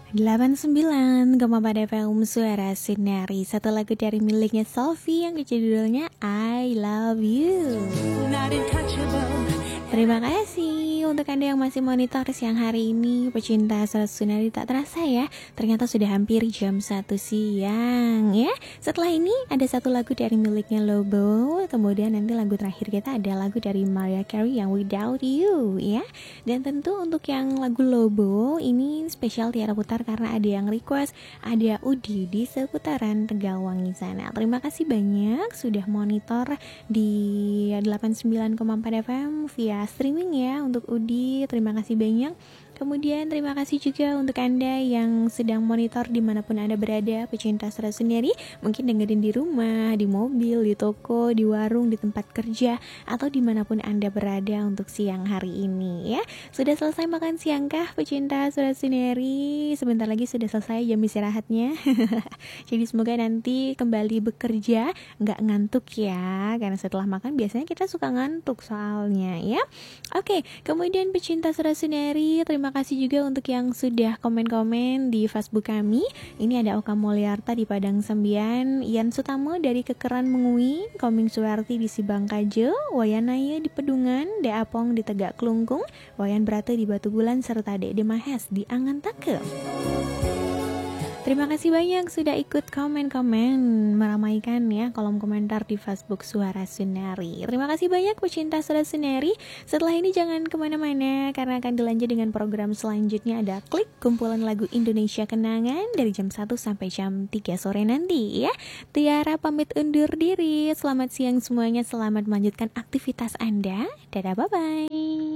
89,4 FM Suara Sinari. Satu lagu dari miliknya Sophie yang judulnya I Love You. Terima kasih untuk Anda yang masih monitor siang hari ini. Pecinta Suara Sinari, tak terasa ya, ternyata sudah hampir jam 1 siang ya. Setelah ini ada satu lagu dari miliknya Lobo. Kemudian nanti lagu terakhir kita ada lagu dari Mariah Carey yang Without You ya. Dan tentu untuk yang lagu Lobo ini spesial Tiara putar karena ada yang request, ada Udi di seputaran Tegalwangi sana. Terima kasih banyak sudah monitor di 89,4 FM via streaming ya untuk Udi. Terima kasih banyak. Kemudian terima kasih juga untuk Anda yang sedang monitor dimanapun Anda berada, pecinta Suara sendiri, mungkin dengerin di rumah, di mobil, di toko, di warung, di tempat kerja, atau dimanapun Anda berada untuk siang hari ini ya. Sudah selesai makan siang kah pecinta Suara sendiri? Sebentar lagi sudah selesai jam istirahatnya. Jadi semoga nanti kembali bekerja nggak ngantuk ya, karena setelah makan biasanya kita suka ngantuk soalnya ya. Oke, kemudian pecinta Suara sendiri, terima kasih juga untuk yang sudah komen-komen di Facebook kami. Ini ada Oka Mulyarta di Padang Sembian, Ian Sutamo dari Kekeran Mengui, Koming Suwarti di Sibangkajo, Wayan Naya di Pedungan, De Apong di Tegak Kelungkung, Wayan Brate di Batu Bulan, serta Dek Mahes di Angan Take. Terima kasih banyak sudah ikut komen-komen meramaikan ya kolom komentar di Facebook Suara Sunari. Terima kasih banyak pecinta Suara Sunari. Setelah ini jangan kemana-mana karena akan dilanjut dengan program selanjutnya, ada Klik kumpulan lagu Indonesia Kenangan dari jam 1 sampai jam 3 sore nanti ya. Tiara pamit undur diri. Selamat siang semuanya, selamat melanjutkan aktivitas Anda. Dadah, bye-bye.